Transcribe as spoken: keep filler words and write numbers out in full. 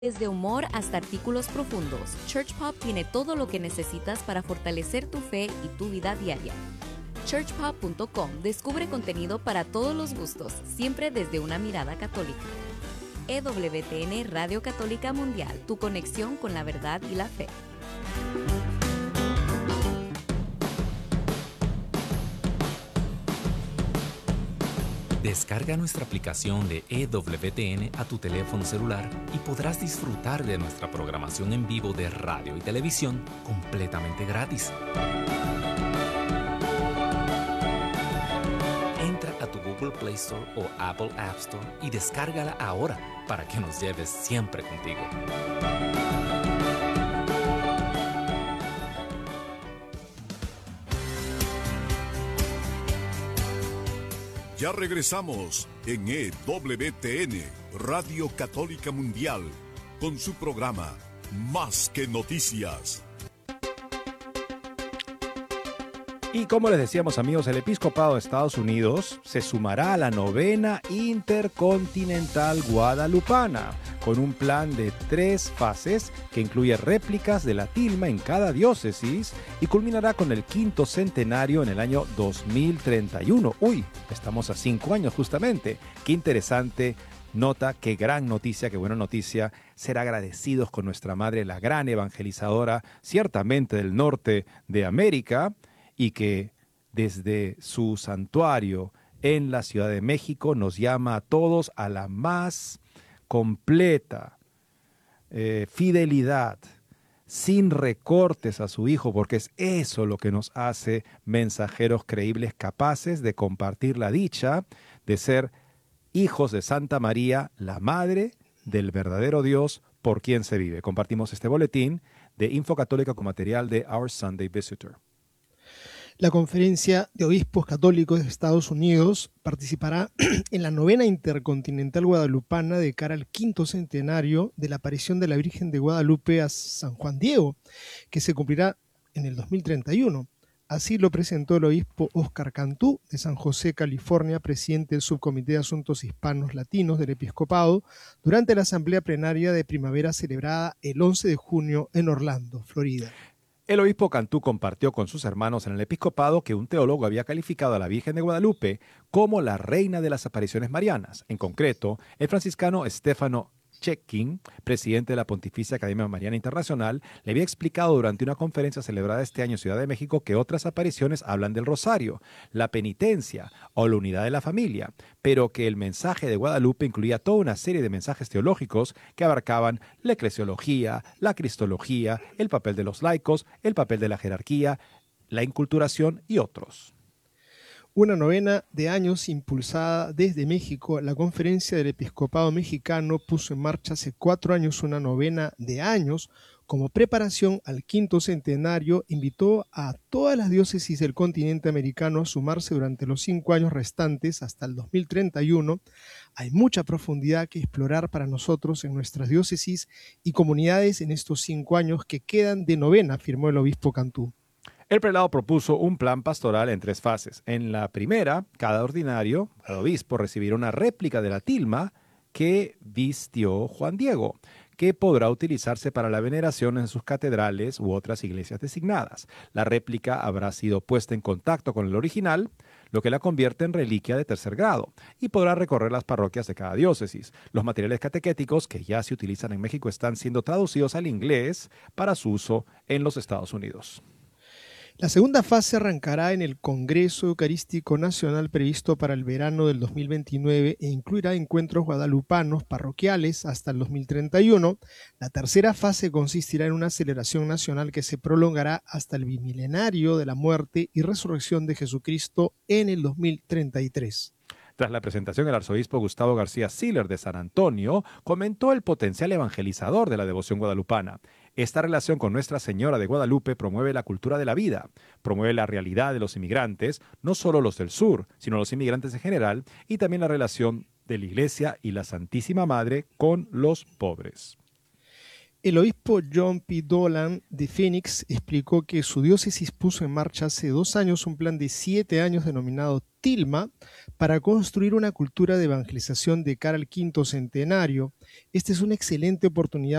Desde humor hasta artículos profundos, Church Pop tiene todo lo que necesitas para fortalecer tu fe y tu vida diaria. church pop punto com descubre contenido para todos los gustos, siempre desde una mirada católica. E W T N Radio Católica Mundial, tu conexión con la verdad y la fe. Descarga nuestra aplicación de E W T N a tu teléfono celular y podrás disfrutar de nuestra programación en vivo de radio y televisión completamente gratis. Entra a tu Google Play Store o Apple App Store y descárgala ahora para que nos lleves siempre contigo. Ya regresamos en E W T N, Radio Católica Mundial, con su programa Más que Noticias. Y como les decíamos, amigos, el Episcopado de Estados Unidos se sumará a la novena intercontinental guadalupana, con un plan de tres fases que incluye réplicas de la tilma en cada diócesis y culminará con el quinto centenario en el año dos mil treinta y uno. Uy, estamos a cinco años justamente. Qué interesante nota, qué gran noticia, qué buena noticia. Ser agradecidos con nuestra madre, la gran evangelizadora, ciertamente del norte de América, y que desde su santuario en la Ciudad de México nos llama a todos a la más completa eh, fidelidad, sin recortes a su Hijo, porque es eso lo que nos hace mensajeros creíbles capaces de compartir la dicha de ser hijos de Santa María, la Madre del verdadero Dios por quien se vive. Compartimos este boletín de Info Católica con material de Our Sunday Visitor. La Conferencia de Obispos Católicos de Estados Unidos participará en la novena intercontinental guadalupana de cara al quinto centenario de la aparición de la Virgen de Guadalupe a San Juan Diego, que se cumplirá en el dos mil treinta y uno. Así lo presentó el obispo Oscar Cantú, de San José, California, presidente del Subcomité de Asuntos Hispanos Latinos del Episcopado, durante la asamblea plenaria de primavera celebrada el once de junio en Orlando, Florida. El obispo Cantú compartió con sus hermanos en el episcopado que un teólogo había calificado a la Virgen de Guadalupe como la reina de las apariciones marianas. En concreto, el franciscano Stefano Cecchín, presidente de la Pontificia Academia Mariana Internacional, le había explicado durante una conferencia celebrada este año en Ciudad de México que otras apariciones hablan del rosario, la penitencia o la unidad de la familia, pero que el mensaje de Guadalupe incluía toda una serie de mensajes teológicos que abarcaban la eclesiología, la cristología, el papel de los laicos, el papel de la jerarquía, la inculturación y otros. Una novena de años impulsada desde México, la Conferencia del Episcopado Mexicano puso en marcha hace cuatro años una novena de años como preparación al quinto centenario. Invitó a todas las diócesis del continente americano a sumarse durante los cinco años restantes hasta el dos mil treinta y uno. Hay mucha profundidad que explorar para nosotros en nuestras diócesis y comunidades en estos cinco años que quedan de novena, afirmó el obispo Cantú. El prelado propuso un plan pastoral en tres fases. En la primera, cada ordinario, cada obispo, recibirá una réplica de la tilma que vistió Juan Diego, que podrá utilizarse para la veneración en sus catedrales u otras iglesias designadas. La réplica habrá sido puesta en contacto con el original, lo que la convierte en reliquia de tercer grado, y podrá recorrer las parroquias de cada diócesis. Los materiales catequéticos que ya se utilizan en México están siendo traducidos al inglés para su uso en los Estados Unidos. La segunda fase arrancará en el Congreso Eucarístico Nacional previsto para el verano del dos mil veintinueve e incluirá encuentros guadalupanos parroquiales hasta el dos mil treinta y uno. La tercera fase consistirá en una celebración nacional que se prolongará hasta el bimilenario de la muerte y resurrección de Jesucristo en el dos mil treinta y tres. Tras la presentación, el arzobispo Gustavo García Siller de San Antonio comentó el potencial evangelizador de la devoción guadalupana. Esta relación con Nuestra Señora de Guadalupe promueve la cultura de la vida, promueve la realidad de los inmigrantes, no solo los del sur, sino los inmigrantes en general, y también la relación de la Iglesia y la Santísima Madre con los pobres. El obispo John P. Dolan de Phoenix explicó que su diócesis puso en marcha hace dos años un plan de siete años denominado Tilma para construir una cultura de evangelización de cara al quinto centenario. Esta es una excelente oportunidad